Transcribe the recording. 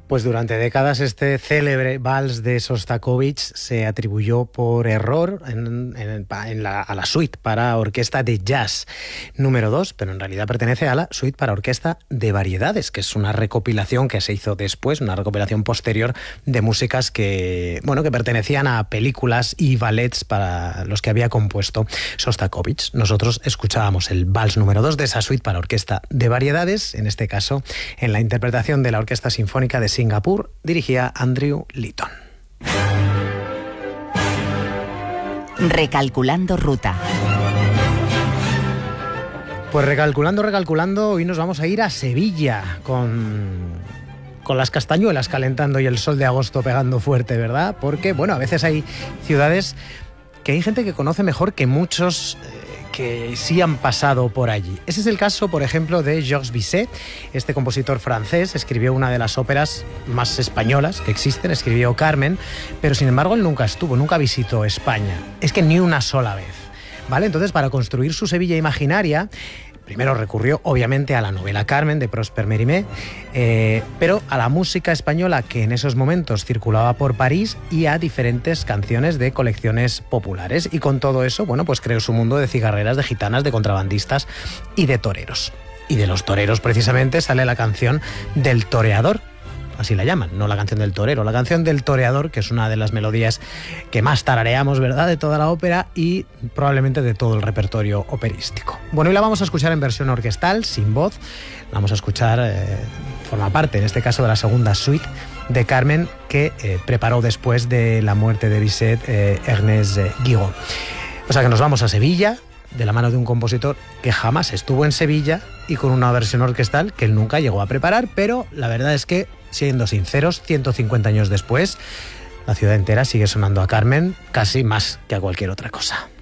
Pues durante décadas este célebre vals de Sostakovich se atribuyó por error a la suite para orquesta de jazz número 2, pero en realidad pertenece a la suite para orquesta de variedades, que es una recopilación que se hizo después, una recopilación posterior de músicas que pertenecían a películas y ballets para los que había compuesto Sostakovich. Nosotros escuchábamos el vals número 2 de esa suite para orquesta de variedades, en este caso en la interpretación de la Orquesta Sinfónica de Singapur, dirigía Andrew Litton. Recalculando ruta. Pues recalculando, hoy nos vamos a ir a Sevilla con las castañuelas calentando y el sol de agosto pegando fuerte, ¿verdad? Porque, a veces hay ciudades que hay gente que conoce mejor que muchos que sí han pasado por allí. Ese es el caso, por ejemplo, de Georges Bizet. Este compositor francés escribió una de las óperas más españolas que existen, escribió Carmen, pero sin embargo él nunca visitó España. Es que ni una sola vez, ¿vale? Entonces, para construir su Sevilla imaginaria, primero recurrió, obviamente, a la novela Carmen, de Prosper Mérimée, pero a la música española que en esos momentos circulaba por París y a diferentes canciones de colecciones populares. Y con todo eso, pues creó su mundo de cigarreras, de gitanas, de contrabandistas y de toreros. Y de los toreros, precisamente, sale la canción del toreador. Así la llaman, no la canción del torero, la canción del toreador, que es una de las melodías que más tarareamos, ¿verdad?, de toda la ópera y probablemente de todo el repertorio operístico. Hoy la vamos a escuchar en versión orquestal, sin voz. La vamos a escuchar, forma parte, en este caso, de la segunda suite de Carmen que preparó después de la muerte de Bizet Ernest Guigon. O sea que nos vamos a Sevilla, de la mano de un compositor que jamás estuvo en Sevilla y con una versión orquestal que él nunca llegó a preparar, pero la verdad es que, siendo sinceros, 150 años después, la ciudad entera sigue sonando a Carmen casi más que a cualquier otra cosa.